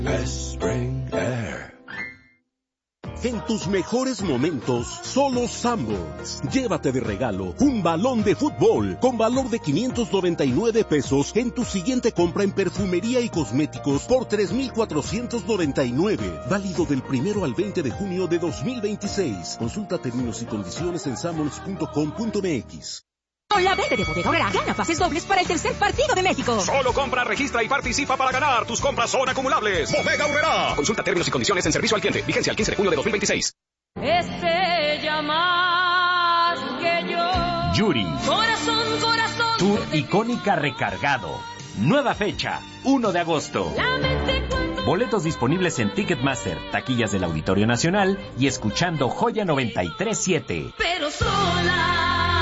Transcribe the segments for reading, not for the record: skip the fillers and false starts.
Spring Air. En tus mejores momentos, solo Sanborns. Llévate de regalo un balón de fútbol con valor de 599 pesos en tu siguiente compra en perfumería y cosméticos por 3,499. Válido del 1 al 20 de junio de 2026. Consulta términos y condiciones en sanborns.com.mx. Con la venta de Bodega Aurrerá, gana pases dobles para el tercer partido de México. Solo compra, registra y participa para ganar. Tus compras son acumulables. Bodega Aurrerá. Consulta términos y condiciones en servicio al cliente. Vigencia al 15 de junio de 2026. Es ella más que yo. Yuri. Corazón, corazón. Tour icónica recargado. Nueva fecha, 1 de agosto. Boletos disponibles en Ticketmaster, taquillas del Auditorio Nacional y escuchando Joya 93.7. Pero sola.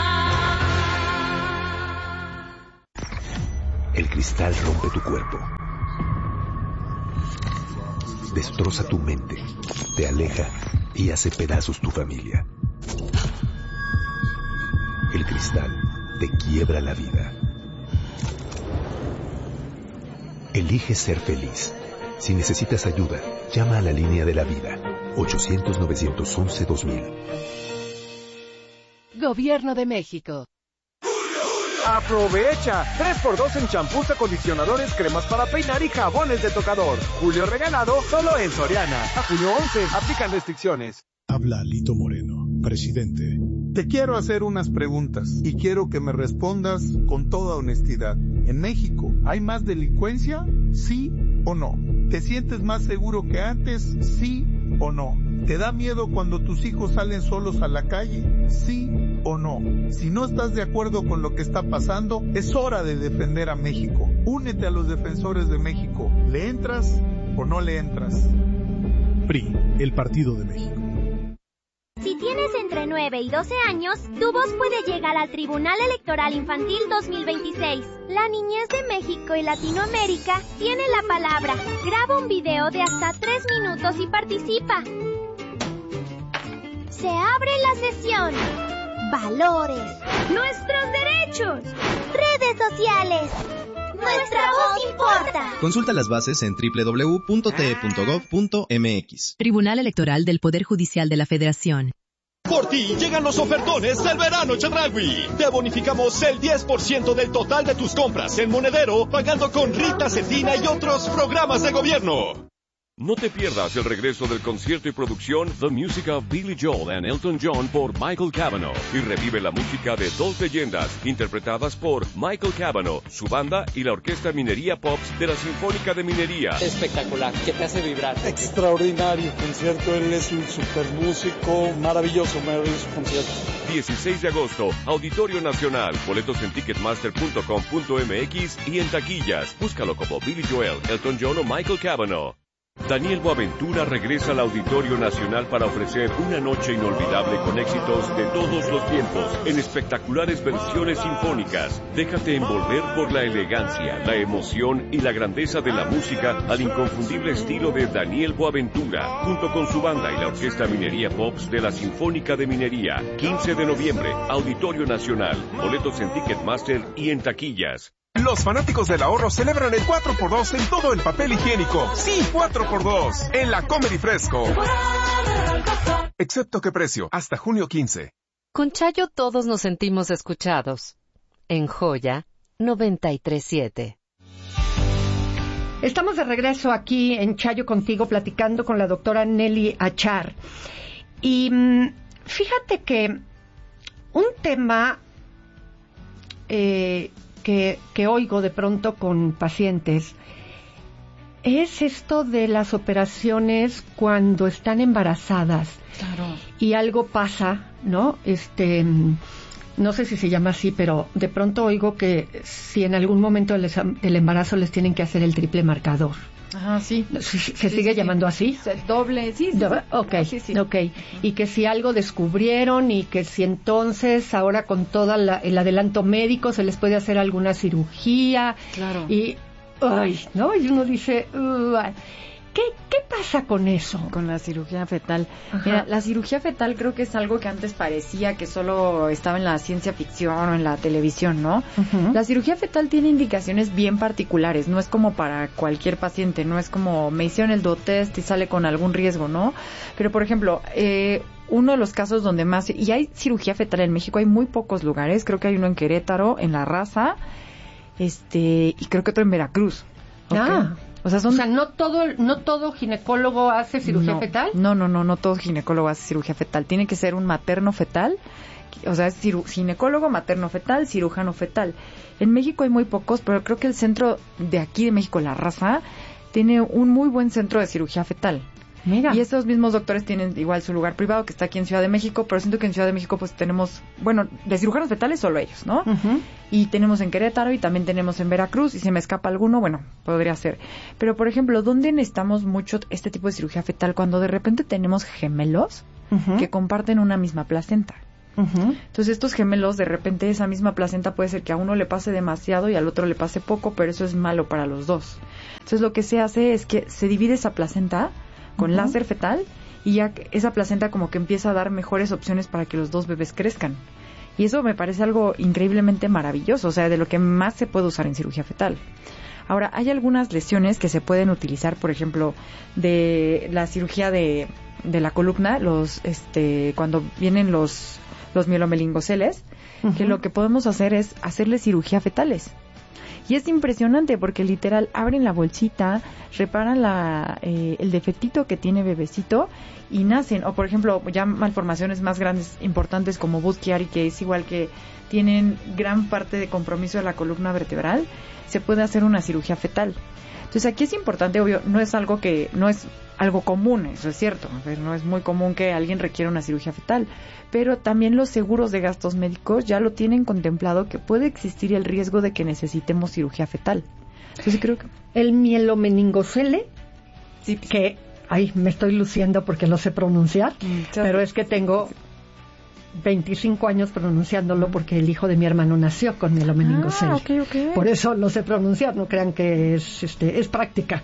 El cristal rompe tu cuerpo, destroza tu mente, te aleja y hace pedazos tu familia. El cristal te quiebra la vida. Elige ser feliz. Si necesitas ayuda, llama a la línea de la vida, 800-911-2000. Gobierno de México. ¡Aprovecha! 3x2 en champús, acondicionadores, cremas para peinar y jabones de tocador. Julio regalado solo en Soriana. A junio 11, aplican restricciones. Habla Lito Moreno, presidente. Te quiero hacer unas preguntas y quiero que me respondas con toda honestidad. ¿En México hay más delincuencia? ¿Sí o no? ¿Te sientes más seguro que antes? ¿Sí o no? ¿Te da miedo cuando tus hijos salen solos a la calle? ¿Sí o no? Si no estás de acuerdo con lo que está pasando, es hora de defender a México. Únete a los defensores de México. ¿Le entras o no le entras? PRI, el Partido de México. Si tienes entre 9 y 12 años, tu voz puede llegar al Tribunal Electoral Infantil 2026. La niñez de México y Latinoamérica tiene la palabra. Graba un video de hasta 3 minutos y participa. Se abre la sesión. Valores. Nuestros derechos. Redes sociales. Nuestra voz importa. Consulta las bases en www.te.gov.mx. Tribunal Electoral del Poder Judicial de la Federación. Por ti llegan los ofertones del verano Chedraui. Te bonificamos el 10% del total de tus compras en monedero, pagando con Rita Cetina y otros programas de gobierno. No te pierdas el regreso del concierto y producción The Music of Billy Joel and Elton John por Michael Cavanaugh y revive la música de dos leyendas interpretadas por Michael Cavanaugh, su banda y la Orquesta Minería Pops de la Sinfónica de Minería. Espectacular, que te hace vibrar. Extraordinario concierto, él es un super músico, maravilloso concierto. 16 de agosto, Auditorio Nacional, boletos en ticketmaster.com.mx y en taquillas. Búscalo como Billy Joel, Elton John o Michael Cavanaugh. Daniel Boaventura regresa al Auditorio Nacional para ofrecer una noche inolvidable con éxitos de todos los tiempos, en espectaculares versiones sinfónicas. Déjate envolver por la elegancia, la emoción y la grandeza de la música al inconfundible estilo de Daniel Boaventura, junto con su banda y la Orquesta Minería Pops de la Sinfónica de Minería. 15 de noviembre, Auditorio Nacional, boletos en Ticketmaster y en taquillas. Los fanáticos del ahorro celebran el 4x2 en todo el papel higiénico. Sí, 4x2 en la Comedy Fresco. Excepto qué precio, hasta junio 15. Con Chayo todos nos sentimos escuchados. En Joya 93.7. Estamos de regreso aquí en Chayo Contigo platicando con la doctora Nelly Achar. Y fíjate que un tema que oigo de pronto con pacientes es esto de las operaciones cuando están embarazadas. Claro. Y algo pasa, ¿no? No sé si se llama así, pero de pronto oigo que si en algún momento del embarazo les tienen que hacer el triple marcador. Ajá, sí. ¿Se sigue llamando así? Doble, sí. Okay, sí. Okay. Y que si algo descubrieron y que si entonces ahora con todo el adelanto médico se les puede hacer alguna cirugía. Claro. Y, ¿no? Y uno dice, ¿qué pasa con eso? Con la cirugía fetal. Ajá. Mira, la cirugía fetal creo que es algo que antes parecía que solo estaba en la ciencia ficción o en la televisión, ¿no? Uh-huh. La cirugía fetal tiene indicaciones bien particulares, no es como para cualquier paciente, no es como me hicieron el duodeno y sale con algún riesgo, ¿no? Pero, por ejemplo, uno de los casos donde más... Y hay cirugía fetal en México, hay muy pocos lugares, creo que hay uno en Querétaro, en La Raza, y creo que otro en Veracruz. ¿Okay? O sea, ¿no todo ginecólogo hace cirugía fetal? No todo ginecólogo hace cirugía fetal. Tiene que ser un materno fetal, o sea, es ginecólogo, materno fetal, cirujano fetal. En México hay muy pocos, pero creo que el centro de aquí de México, La Raza, tiene un muy buen centro de cirugía fetal. Mira. Y esos mismos doctores tienen igual su lugar privado, que está aquí en Ciudad de México, pero siento que en Ciudad de México pues tenemos, bueno, de cirujanos fetales solo ellos, ¿no? Uh-huh. Y tenemos en Querétaro y también tenemos en Veracruz, y si me escapa alguno, bueno, podría ser. Pero, por ejemplo, ¿dónde necesitamos mucho este tipo de cirugía fetal? Cuando de repente tenemos gemelos uh-huh. que comparten una misma placenta. Uh-huh. Entonces, estos gemelos, de repente, esa misma placenta puede ser que a uno le pase demasiado y al otro le pase poco, pero eso es malo para los dos. Entonces, lo que se hace es que se divide esa placenta con uh-huh. láser fetal, y ya esa placenta como que empieza a dar mejores opciones para que los dos bebés crezcan. Y eso me parece algo increíblemente maravilloso, o sea, de lo que más se puede usar en cirugía fetal. Ahora, hay algunas lesiones que se pueden utilizar, por ejemplo, de la cirugía de la columna, cuando vienen los mielomeningoceles, uh-huh. que lo que podemos hacer es hacerle cirugía fetales. Y es impresionante porque literal abren la bolsita, reparan el defectito que tiene bebecito y nacen. O por ejemplo, ya malformaciones más grandes, importantes como Budd-Chiari, que es igual que tienen gran parte de compromiso de la columna vertebral, se puede hacer una cirugía fetal. Entonces aquí es importante, obvio, no es algo común, eso es cierto. No es muy común que alguien requiera una cirugía fetal, pero también los seguros de gastos médicos ya lo tienen contemplado, que puede existir el riesgo de que necesitemos cirugía fetal. Entonces creo que el mielomeningocele, sí, que me estoy luciendo porque lo sé pronunciar, pero es que tengo 25 años pronunciándolo porque el hijo de mi hermano nació con mielomeningocele. Okay. Por eso lo sé pronunciar, no crean que es práctica.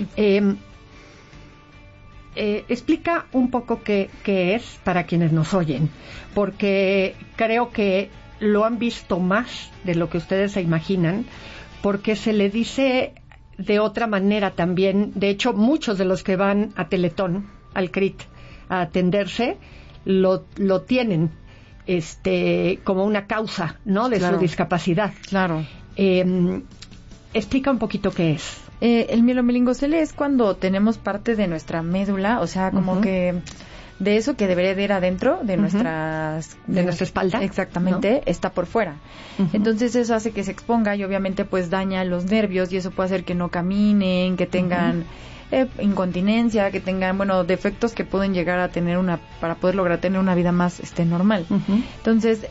Explica un poco qué es para quienes nos oyen, porque creo que lo han visto más de lo que ustedes se imaginan, porque se le dice de otra manera también. De hecho, muchos de los que van a Teletón, al CRIT, a atenderse, lo tienen como una causa, ¿no?, de su discapacidad. Claro. Explica un poquito qué es. El mielomeningocele es cuando tenemos parte de nuestra médula, o sea, como uh-huh. que de eso que debería de ir adentro de nuestra espalda, exactamente, ¿no?, está por fuera. Uh-huh. Entonces eso hace que se exponga y obviamente pues daña los nervios, y eso puede hacer que no caminen, que tengan incontinencia, que tengan, defectos que pueden llegar a tener para poder lograr tener una vida más normal. Uh-huh. Entonces,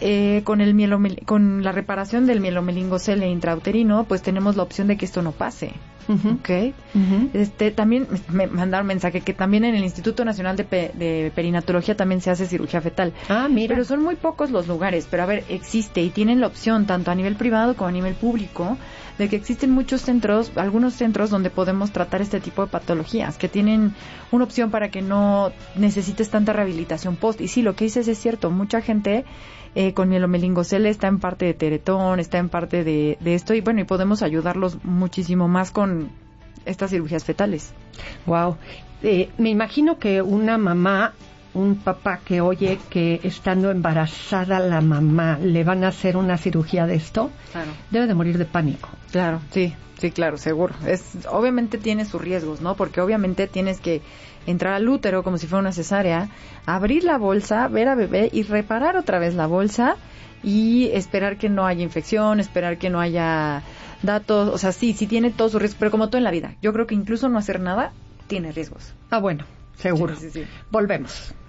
con la reparación del mielomeningocele intrauterino, pues tenemos la opción de que esto no pase. Uh-huh. Okay. Uh-huh. También me mandaron mensaje que también en el Instituto Nacional de Perinatología también se hace cirugía fetal. Mira. Pero son muy pocos los lugares, pero a ver, existe y tienen la opción tanto a nivel privado como a nivel público de que existen algunos centros donde podemos tratar este tipo de patologías, que tienen una opción para que no necesites tanta rehabilitación post. Y sí, lo que dices es cierto, mucha gente con mielomeningocele está en parte de Teletón, está en parte de esto, y y podemos ayudarlos muchísimo más con estas cirugías fetales. Wow. Me imagino que una mamá, un papá que oye que estando embarazada la mamá le van a hacer una cirugía de esto, claro, debe de morir de pánico. Claro, sí, claro, seguro. Obviamente tiene sus riesgos, ¿no? Porque obviamente tienes que entrar al útero como si fuera una cesárea, abrir la bolsa, ver a bebé y reparar otra vez la bolsa y esperar que no haya infección, esperar que no haya datos. O sea, sí tiene todos sus riesgos, pero como todo en la vida, yo creo que incluso no hacer nada tiene riesgos. Bueno, seguro. Sí. Volvemos.